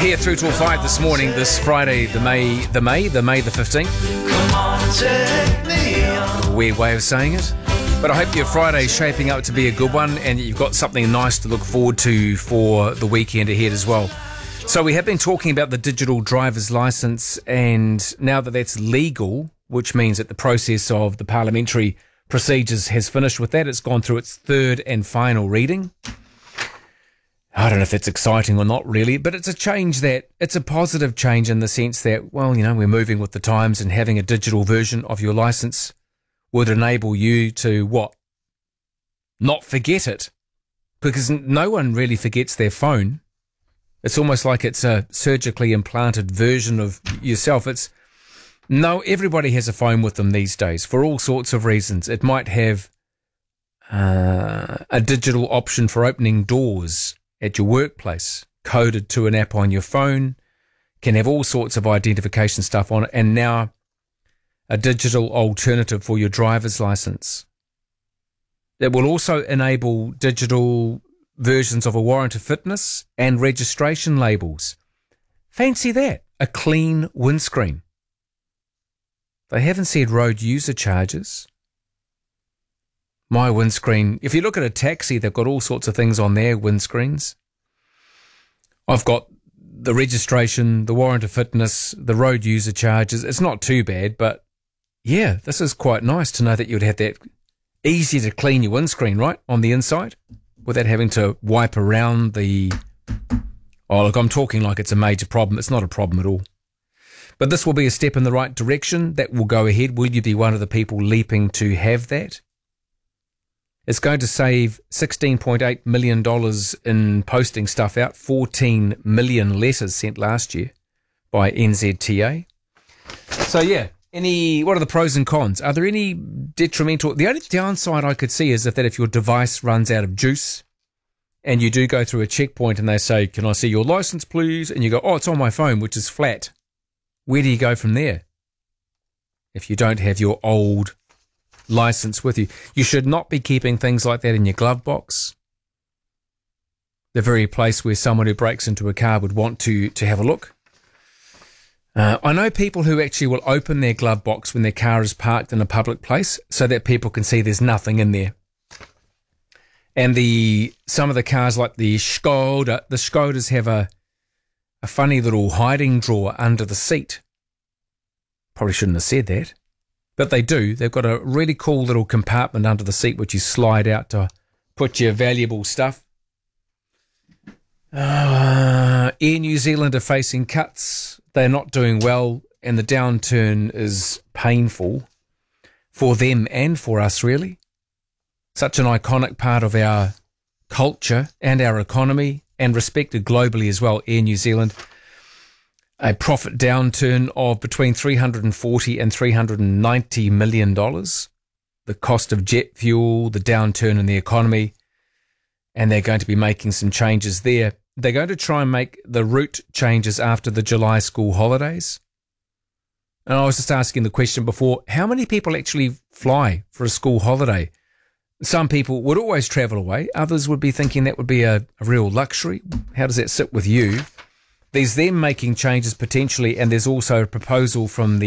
Here through till 5 this morning, this Friday, the May the 15th. Come on and take me on. Weird way of saying it. But I hope your Friday's shaping up to be a good one and you've got something nice to look forward to for the weekend ahead as well. So we have been talking about the digital driver's licence, and now that that's legal, which means that the process of the parliamentary procedures has finished with that, it's gone through its third and final reading. I don't know if that's exciting or not really, but it's a positive change in the sense that, well, you know, we're moving with the times, and having a digital version of your licence would enable you to, what? Not forget it. Because no one really forgets their phone. It's almost like it's a surgically implanted version of yourself. Everybody has a phone with them these days for all sorts of reasons. It might have a digital option for opening doors at your workplace, coded to an app on your phone, can have all sorts of identification stuff on it, and now a digital alternative for your driver's license. It will also enable digital versions of a warrant of fitness and registration labels. Fancy that, a clean windscreen. They haven't said road user charges. My windscreen, if you look at a taxi, they've got all sorts of things on their windscreens. I've got the registration, the warrant of fitness, the road user charges. It's not too bad, but yeah, this is quite nice to know that you'd have that easy to clean your windscreen, right, on the inside, without having to wipe around the... Oh, look, I'm talking like it's a major problem. It's not a problem at all. But this will be a step in the right direction. That will go ahead. Will you be one of the people leaping to have that? It's going to save $16.8 million in posting stuff out, 14 million letters sent last year by NZTA. So, yeah, what are the pros and cons? Are there any detrimental... The only downside I could see is that if your device runs out of juice and you do go through a checkpoint and they say, can I see your license, please? And you go, oh, it's on my phone, which is flat. Where do you go from there if you don't have your old license with you? You should not be keeping things like that in your glove box, the very place where someone who breaks into a car would want to have a look. I know people who actually will open their glove box when their car is parked in a public place so that people can see there's nothing in there. And some of the cars like the Skodas have a funny little hiding drawer under the seat. Probably shouldn't have said that. But they do. They've got a really cool little compartment under the seat which you slide out to put your valuable stuff. Air New Zealand are facing cuts. They're not doing well, and the downturn is painful for them and for us, really. Such an iconic part of our culture and our economy, and respected globally as well, Air New Zealand. A profit downturn of between $340 and $390 million. The cost of jet fuel, the downturn in the economy, and they're going to be making some changes there. They're going to try and make the route changes after the July school holidays. And I was just asking the question before, how many people actually fly for a school holiday? Some people would always travel away. Others would be thinking that would be a real luxury. How does that sit with you? There's them making changes potentially, and there's also a proposal from the